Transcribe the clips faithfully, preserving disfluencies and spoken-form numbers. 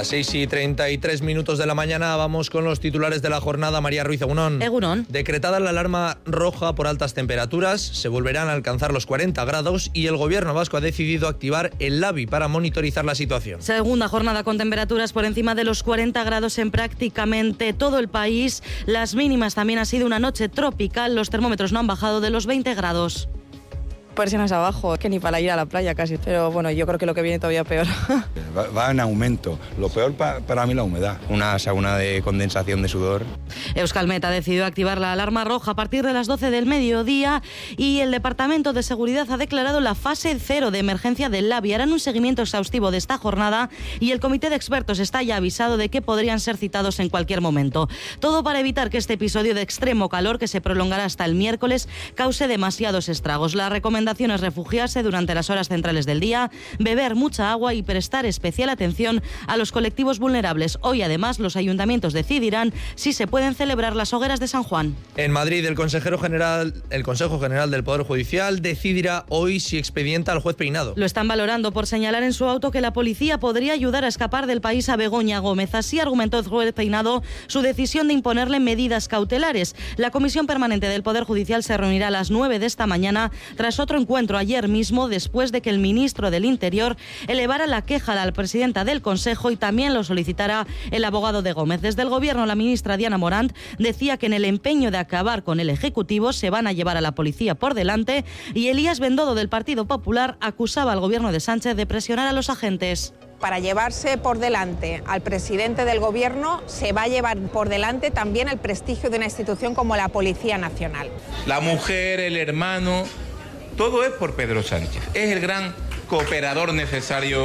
Las seis y treinta y tres minutos de la mañana vamos con los titulares de la jornada. María Ruiz, Egunon. Egunon. Decretada la alarma roja por altas temperaturas, se volverán a alcanzar los cuarenta grados y el gobierno vasco ha decidido activar el LABI para monitorizar la situación. Segunda jornada con temperaturas por encima de los cuarenta grados en prácticamente todo el país. Las mínimas también ha sido una noche tropical. Los termómetros no han bajado de los veinte grados. Persianas abajo, que ni para ir a la playa casi. Pero bueno, yo creo que lo que viene todavía peor. Va, va en aumento. Lo peor pa, para mí la humedad. Una sauna de condensación de sudor. Euskalmet ha decidido activar la alarma roja a partir de las doce del mediodía y el Departamento de Seguridad ha declarado la fase cero de emergencia del LABI. Harán un seguimiento exhaustivo de esta jornada y el comité de expertos está ya avisado de que podrían ser citados en cualquier momento. Todo para evitar que este episodio de extremo calor, que se prolongará hasta el miércoles, cause demasiados estragos. La recomendación es refugiarse durante las horas centrales del día, beber mucha agua y prestar especial atención a los colectivos vulnerables. Hoy, además, los ayuntamientos decidirán si se pueden celebrar las hogueras de San Juan. En Madrid, el consejero general, el Consejo General del Poder Judicial decidirá hoy si expedienta al juez Peinado. Lo están valorando por señalar en su auto que la policía podría ayudar a escapar del país a Begoña Gómez. Así argumentó el juez Peinado su decisión de imponerle medidas cautelares. La Comisión Permanente del Poder Judicial se reunirá a las nueve de esta mañana tras otro encuentro ayer mismo, después de que el ministro del Interior elevara la queja a la presidenta del Consejo y también lo solicitara el abogado de Gómez. Desde el Gobierno, la ministra Diana Morant decía que en el empeño de acabar con el Ejecutivo se van a llevar a la policía por delante y Elías Bendodo del Partido Popular acusaba al Gobierno de Sánchez de presionar a los agentes. Para llevarse por delante al presidente del Gobierno se va a llevar por delante también el prestigio de una institución como la Policía Nacional. La mujer, el hermano, todo es por Pedro Sánchez. Es el gran cooperador necesario.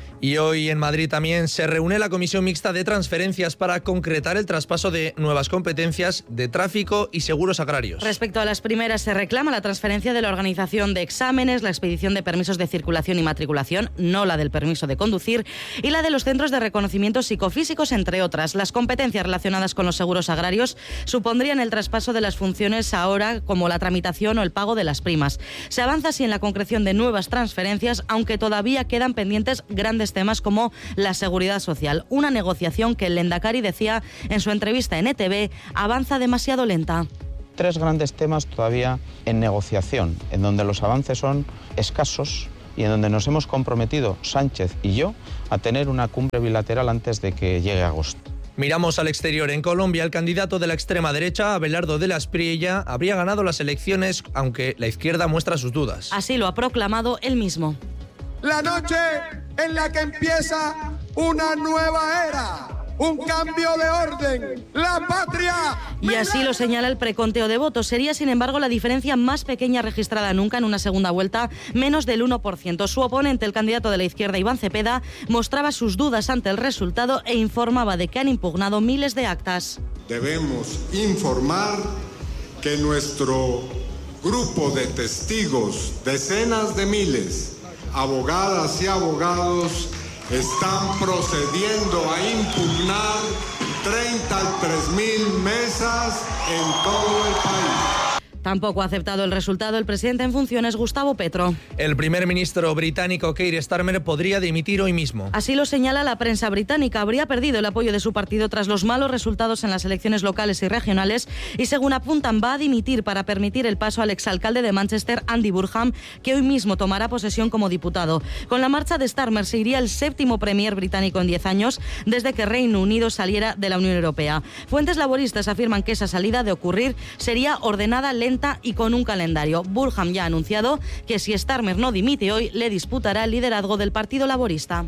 Y hoy en Madrid también se reúne la Comisión Mixta de Transferencias para concretar el traspaso de nuevas competencias de tráfico y seguros agrarios. Respecto a las primeras, se reclama la transferencia de la organización de exámenes, la expedición de permisos de circulación y matriculación, no la del permiso de conducir, y la de los centros de reconocimiento psicofísicos, entre otras. Las competencias relacionadas con los seguros agrarios supondrían el traspaso de las funciones ahora, como la tramitación o el pago de las primas. Se avanza así en la concreción de nuevas transferencias, aunque todavía quedan pendientes grandes temas como la seguridad social. Una negociación que el Lehendakari decía en su entrevista en E T V avanza demasiado lenta. Tres grandes temas todavía en negociación, en donde los avances son escasos y en donde nos hemos comprometido Sánchez y yo a tener una cumbre bilateral antes de que llegue agosto. Miramos al exterior. En Colombia, el candidato de la extrema derecha, Abelardo de la Espriella, habría ganado las elecciones, aunque la izquierda muestra sus dudas. Así lo ha proclamado él mismo. La noche en la que empieza una nueva era, un cambio de orden, la patria. Y así lo señala el preconteo de votos. Sería, sin embargo, la diferencia más pequeña registrada nunca en una segunda vuelta, menos del uno por ciento. Su oponente, el candidato de la izquierda, Iván Cepeda, mostraba sus dudas ante el resultado e informaba de que han impugnado miles de actas. Debemos informar que nuestro grupo de testigos, decenas de miles, abogadas y abogados, están procediendo a impugnar treinta y tres mil mesas en todo el país. Tampoco ha aceptado el resultado el presidente en funciones, Gustavo Petro. El primer ministro británico Keir Starmer podría dimitir hoy mismo. Así lo señala la prensa británica. Habría perdido el apoyo de su partido tras los malos resultados en las elecciones locales y regionales y, según apuntan, va a dimitir para permitir el paso al exalcalde de Manchester, Andy Burnham, que hoy mismo tomará posesión como diputado. Con la marcha de Starmer se iría el séptimo premier británico en diez años desde que Reino Unido saliera de la Unión Europea. Fuentes laboristas afirman que esa salida, de ocurrir, sería ordenada, lenta y con un calendario. Burnham ya ha anunciado que si Starmer no dimite hoy, le disputará el liderazgo del Partido Laborista.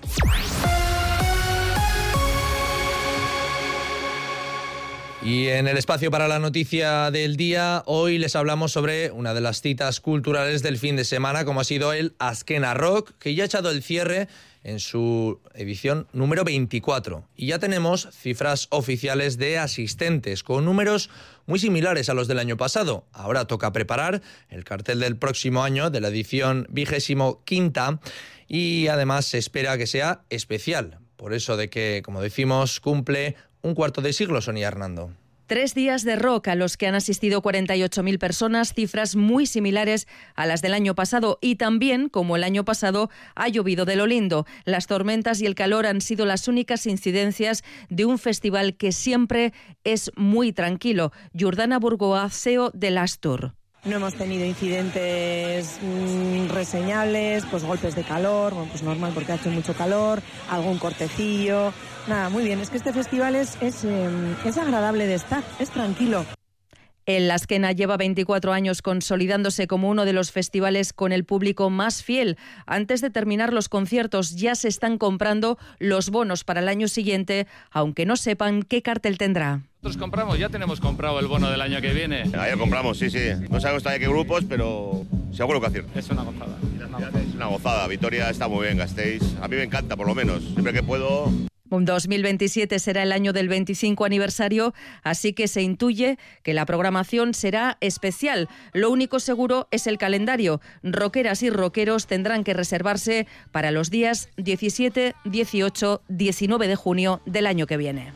Y en el espacio para la noticia del día, hoy les hablamos sobre una de las citas culturales del fin de semana, como ha sido el Azkena Rock, que ya ha echado el cierre en su edición número veinticuatro. Y ya tenemos cifras oficiales de asistentes, con números muy similares a los del año pasado. Ahora toca preparar el cartel del próximo año, de la edición vigésimo quinta, y además se espera que sea especial, por eso de que, como decimos, cumple un cuarto de siglo, Sonia Hernando. Tres días de rock a los que han asistido cuarenta y ocho mil personas, cifras muy similares a las del año pasado. Y también, como el año pasado, ha llovido de lo lindo. Las tormentas y el calor han sido las únicas incidencias de un festival que siempre es muy tranquilo. Jordana Burgoa, C E O del Astor. No hemos tenido incidentes mmm, reseñables, pues golpes de calor, bueno, pues normal porque ha hecho mucho calor, algún cortecillo. Nada, muy bien, es que este festival es, es, eh, es agradable de estar, es tranquilo. El Azkena lleva veinticuatro años consolidándose como uno de los festivales con el público más fiel. Antes de terminar los conciertos ya se están comprando los bonos para el año siguiente, aunque no sepan qué cartel tendrá. Nosotros compramos, ya tenemos comprado el bono del año que viene. Ayer compramos, sí, sí. No sabemos todavía qué grupos, pero seguro que acierto. Es una gozada. Es una gozada. Vitoria está muy bien, Gasteiz. A mí me encanta, por lo menos. Siempre que puedo... dos mil veintisiete será el año del veinticinco aniversario, así que se intuye que la programación será especial. Lo único seguro es el calendario. Rockeras y rockeros tendrán que reservarse para los días diecisiete, dieciocho, diecinueve de junio del año que viene.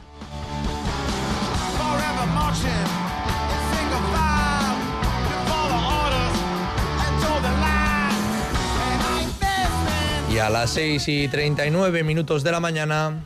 Y a las seis y treinta y nueve minutos de la mañana...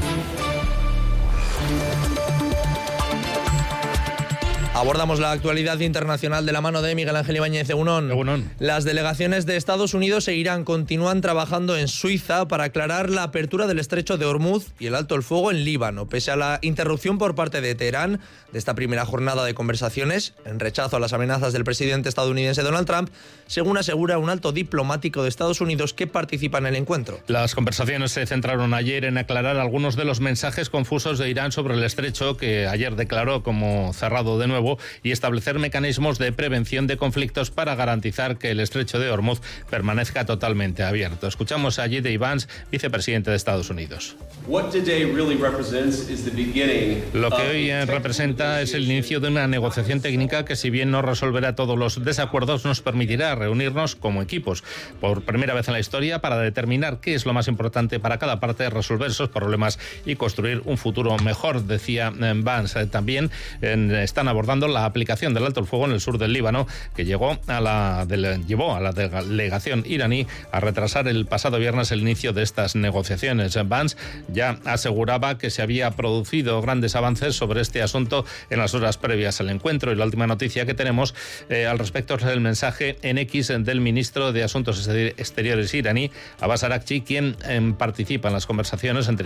abordamos la actualidad internacional de la mano de Miguel Ángel Ibáñez. Egunon. Egunon. Las delegaciones de Estados Unidos e Irán continúan trabajando en Suiza para aclarar la apertura del estrecho de Hormuz y el alto el fuego en Líbano, pese a la interrupción por parte de Teherán de esta primera jornada de conversaciones, en rechazo a las amenazas del presidente estadounidense Donald Trump, según asegura un alto diplomático de Estados Unidos que participa en el encuentro. Las conversaciones se centraron ayer en aclarar algunos de los mensajes confusos de Irán sobre el estrecho, que ayer declaró como cerrado de nuevo, y establecer mecanismos de prevención de conflictos para garantizar que el estrecho de Hormuz permanezca totalmente abierto. Escuchamos a J D Vance, vicepresidente de Estados Unidos. Lo que hoy representa es el inicio de una negociación técnica que, si bien no resolverá todos los desacuerdos, nos permitirá reunirnos como equipos por primera vez en la historia para determinar qué es lo más importante para cada parte, resolver esos problemas y construir un futuro mejor, decía Vance. También están abordando la aplicación del alto el fuego en el sur del Líbano, que llegó a la, de, llevó a la delegación iraní a retrasar el pasado viernes el inicio de estas negociaciones. Vance ya aseguraba que se había producido grandes avances sobre este asunto en las horas previas al encuentro, y la última noticia que tenemos eh, al respecto es el mensaje en X del ministro de Asuntos Exteriores iraní, Abbas Araghchi, quien eh, participa en las conversaciones entre